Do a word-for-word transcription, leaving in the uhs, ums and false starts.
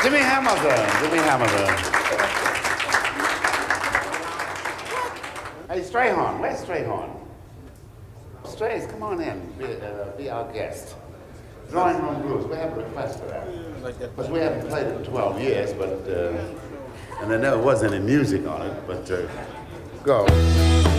Jimmy Hamilton, Jimmy Hamilton. Hey, Strayhorn, where's Strayhorn? Strays, come on in, be, uh, be our guest. Drawing Room Blues, we have a request for that. Because we haven't played it in twelve years, but, uh, and there never was any music on it, but uh, go.